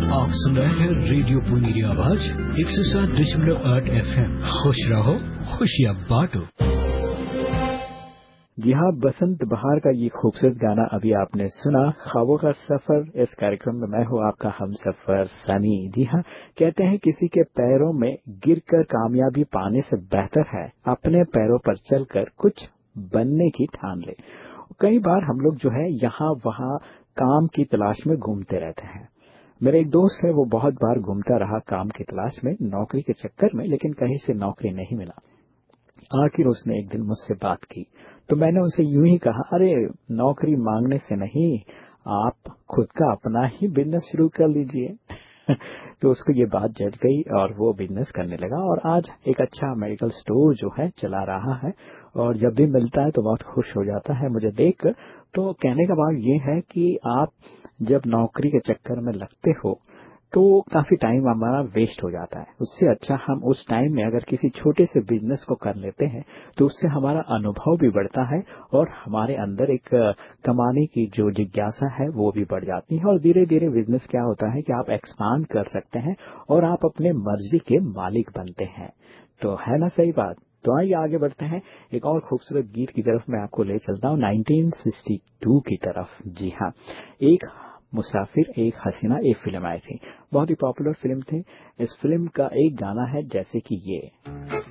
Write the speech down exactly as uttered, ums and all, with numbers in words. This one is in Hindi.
आप सुन रहे हैं रेडियो पुनीरी आवाज एक सौ सात दशमलव आठ एफ एम। खुश रहो, खुशियाँ बांटो। जी हाँ, बसंत बहार का ये खूबसूरत गाना अभी आपने सुना, ख्वाबों का सफर। इस कार्यक्रम में मैं हूँ आपका हम सफर सनी। जी हाँ, कहते हैं किसी के पैरों में गिरकर कामयाबी पाने से बेहतर है अपने पैरों पर चलकर कुछ बनने की ठान ले। कई बार हम लोग जो है यहाँ वहाँ काम की तलाश में घूमते रहते हैं। मेरा एक दोस्त है, वो बहुत बार घूमता रहा काम की तलाश में, नौकरी के चक्कर में, लेकिन कहीं से नौकरी नहीं मिला। आखिर उसने एक दिन मुझसे बात की तो मैंने उसे यूं ही कहा, अरे नौकरी मांगने से नहीं, आप खुद का अपना ही बिजनेस शुरू कर लीजिए। तो उसको ये बात जच गई और वो बिजनेस करने लगा और आज एक अच्छा मेडिकल स्टोर जो है चला रहा है। और जब भी मिलता है तो बहुत खुश हो जाता है मुझे देखकर। तो कहने का बात ये है कि आप जब नौकरी के चक्कर में लगते हो तो काफी टाइम हमारा वेस्ट हो जाता है। उससे अच्छा हम उस टाइम में अगर किसी छोटे से बिजनेस को कर लेते हैं तो उससे हमारा अनुभव भी बढ़ता है और हमारे अंदर एक कमाने की जो जिज्ञासा है वो भी बढ़ जाती है। और धीरे धीरे बिजनेस क्या होता है कि आप एक्सपांड कर सकते हैं और आप अपने मर्जी के मालिक बनते हैं। तो है ना सही बात? तो आइए आगे बढ़ते हैं, एक और खूबसूरत गीत की तरफ मैं आपको ले चलता हूँ, नाइनटीन सिक्सटी टू की तरफ। जी हाँ, एक मुसाफिर एक हसीना एक फिल्म आई थी, बहुत ही पॉपुलर फिल्म थी। इस फिल्म का एक गाना है जैसे कि ये।